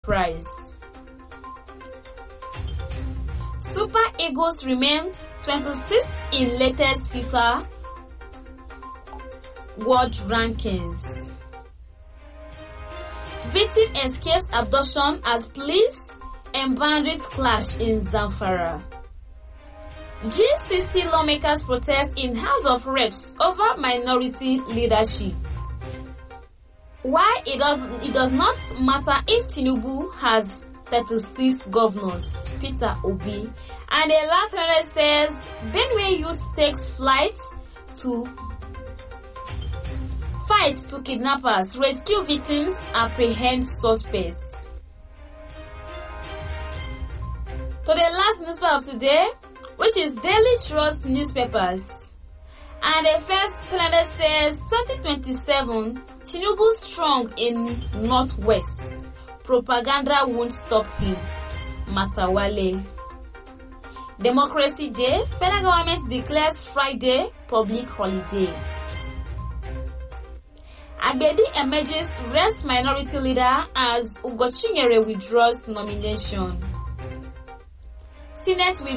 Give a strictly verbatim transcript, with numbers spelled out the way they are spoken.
prize. Super Eagles remain twenty-sixth in latest FIFA World Rankings. Victim escapes abduction as police and bandits clash in Zamfara. G sixty lawmakers protest in House of Reps over minority leadership. Why it does it does not matter if Tinubu has thirty-six governors, Peter Obi, and a last letter says Benue youth takes flight to fight to kidnappers, rescue victims, apprehend suspects. To the last newspaper of today, which is Daily Trust newspapers. And the first calendar says twenty twenty-seven, Tinubu strong in Northwest. Propaganda won't stop him. Matawale. Democracy Day, federal government declares Friday public holiday. Agbedi emerges rest minority leader as Ugochinyere withdraws nomination. Senate will